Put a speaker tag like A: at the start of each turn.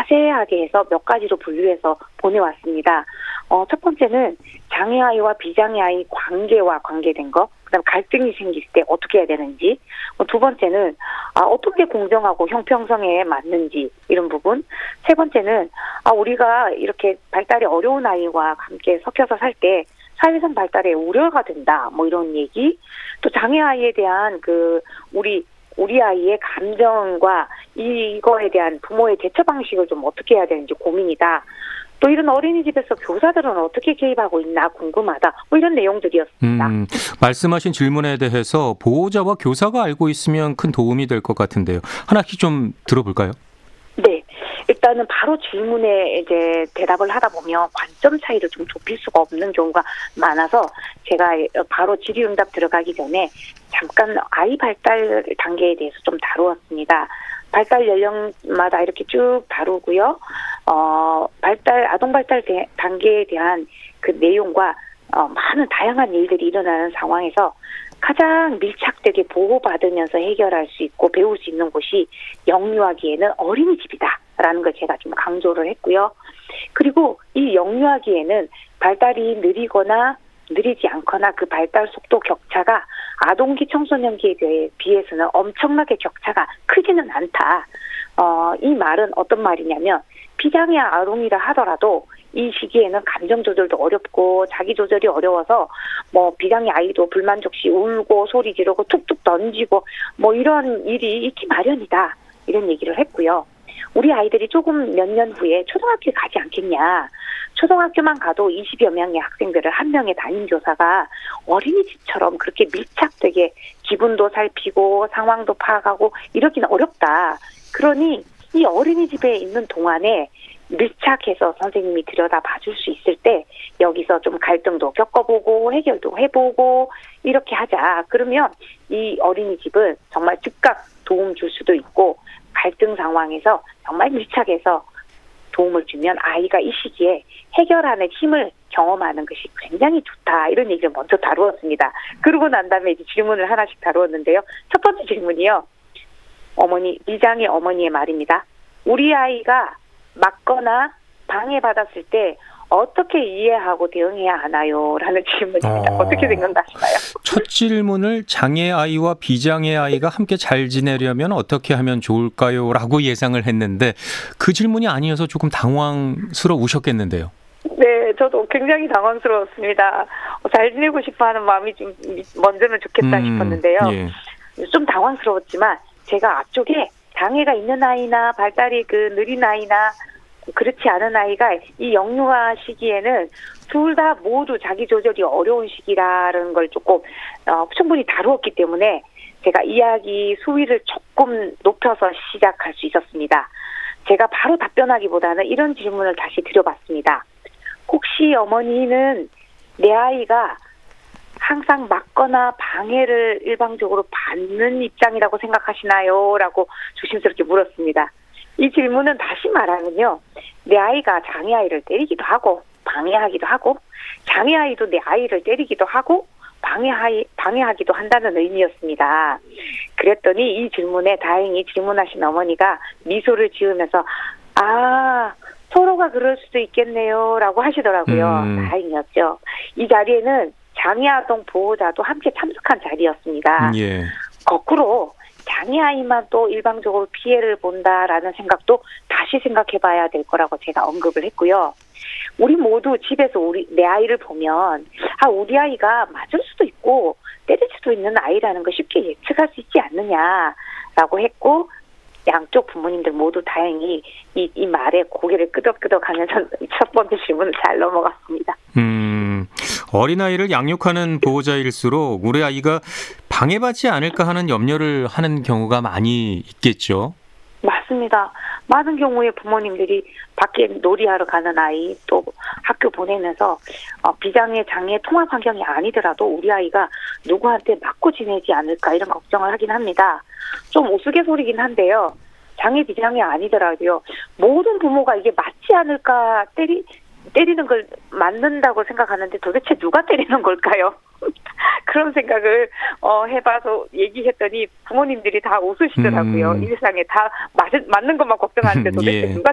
A: 자세하게 해서 몇 가지로 분류해서 보내왔습니다. 첫 번째는 장애아이와 비장애아이 관계와 관계된 거, 그다음 갈등이 생길 때 어떻게 해야 되는지, 두 번째는 어떻게 공정하고 형평성에 맞는지 이런 부분, 세 번째는 우리가 이렇게 발달이 어려운 아이와 함께 섞여서 살 때 사회성 발달에 우려가 된다, 뭐 이런 얘기, 또 장애아이에 대한 우리 아이의 감정과 이거에 대한 부모의 대처 방식을 좀 어떻게 해야 되는지 고민이다. 또 이런 어린이집에서 교사들은 어떻게 개입하고 있나 궁금하다. 뭐 이런 내용들이었습니다.
B: 말씀하신 질문에 대해서 보호자와 교사가 알고 있으면 큰 도움이 될 것 같은데요. 하나씩 좀 들어볼까요?
A: 네. 일단은 바로 질문에 이제 대답을 하다 보면 관점 차이를 좀 좁힐 수가 없는 경우가 많아서 제가 바로 질의응답 들어가기 전에 잠깐 아이 발달 단계에 대해서 좀 다루었습니다. 발달 연령마다 이렇게 쭉 다루고요. 아동 발달 단계에 대한 그 내용과 많은 다양한 일들이 일어나는 상황에서 가장 밀착되게 보호받으면서 해결할 수 있고 배울 수 있는 곳이 영유아기에는 어린이집이다라는 걸 제가 좀 강조를 했고요. 그리고 이 영유아기에는 발달이 느리거나 느리지 않거나 그 발달 속도 격차가 아동기 청소년기에 비해서는 엄청나게 격차가 크지는 않다. 이 말은 어떤 말이냐면 비장애 아동이라 하더라도 이 시기에는 감정 조절도 어렵고 자기 조절이 어려워서 뭐 비장애 아이도 불만족 시 울고 소리 지르고 툭툭 던지고 뭐 이런 일이 있기 마련이다. 이런 얘기를 했고요. 우리 아이들이 조금 몇 년 후에 초등학교에 가지 않겠냐. 초등학교만 가도 20여 명의 학생들을 한 명의 담임교사가 어린이집처럼 그렇게 밀착되게 기분도 살피고 상황도 파악하고 이러기는 어렵다. 그러니 이 어린이집에 있는 동안에 밀착해서 선생님이 들여다봐 줄 수 있을 때 여기서 좀 갈등도 겪어보고 해결도 해보고 이렇게 하자. 그러면 이 어린이집은 정말 즉각 도움 줄 수도 있고 갈등 상황에서 정말 밀착해서 도움을 주면 아이가 이 시기에 해결하는 힘을 경험하는 것이 굉장히 좋다. 이런 얘기를 먼저 다루었습니다. 그러고 난 다음에 이제 질문을 하나씩 다루었는데요. 첫 번째 질문이요. 미장애 어머니의 말입니다. 우리 아이가 맞거나 방해받았을 때 어떻게 이해하고 대응해야 하나요? 라는 질문입니다. 어떻게 생각나시나요?
B: 첫 질문을 장애 아이와 비장애 아이가 함께 잘 지내려면 어떻게 하면 좋을까요? 라고 예상을 했는데 그 질문이 아니어서 조금 당황스러우셨겠는데요.
A: 네, 저도 굉장히 당황스러웠습니다. 잘 지내고 싶어하는 마음이 좀 먼저는 좋겠다 싶었는데요.
B: 예.
A: 좀 당황스러웠지만 제가 앞쪽에 장애가 있는 아이나 발달이 느린 아이나 그렇지 않은 아이가 이 영유아 시기에는 둘 다 모두 자기 조절이 어려운 시기라는 걸 조금 충분히 다루었기 때문에 제가 이야기 수위를 조금 높여서 시작할 수 있었습니다. 제가 바로 답변하기보다는 이런 질문을 다시 드려봤습니다. 혹시 어머니는 내 아이가 항상 맞거나 방해를 일방적으로 받는 입장이라고 생각하시나요? 라고 조심스럽게 물었습니다. 이 질문은 다시 말하면요. 내 아이가 장애아이를 때리기도 하고 방해하기도 하고 장애아이도 내 아이를 때리기도 하고 방해하기도 한다는 의미였습니다. 그랬더니 이 질문에 다행히 질문하신 어머니가 미소를 지으면서 서로가 그럴 수도 있겠네요 라고 하시더라고요. 다행이었죠. 이 자리에는 장애아동 보호자도 함께 참석한 자리였습니다.
B: 예.
A: 거꾸로 장애아이만 또 일방적으로 피해를 본다라는 생각도 다시 생각해봐야 될 거라고 제가 언급을 했고요. 우리 모두 집에서 내 아이를 보면 우리 아이가 맞을 수도 있고 때릴 수도 있는 아이라는 걸 쉽게 예측할 수 있지 않느냐라고 했고 양쪽 부모님들 모두 다행히 이 말에 고개를 끄덕끄덕하면서 첫 번째 질문을 잘 넘어갔습니다.
B: 어린아이를 양육하는 보호자일수록 우리 아이가 방해받지 않을까 하는 염려를 하는 경우가 많이 있겠죠.
A: 맞습니다. 많은 경우에 부모님들이 밖에 놀이하러 가는 아이 또 학교 보내면서 비장애 장애 통합 환경이 아니더라도 우리 아이가 누구한테 맞고 지내지 않을까 이런 걱정을 하긴 합니다. 좀 우스갯소리긴 한데요. 장애 비장애 아니더라도요. 모든 부모가 이게 맞지 않을까 때리는 걸 맞는다고 생각하는데 도대체 누가 때리는 걸까요? 그런 생각을 해봐서 얘기했더니 부모님들이 다 웃으시더라고요. 이 세상에 다 맞는 것만 걱정하는데 도대체 누가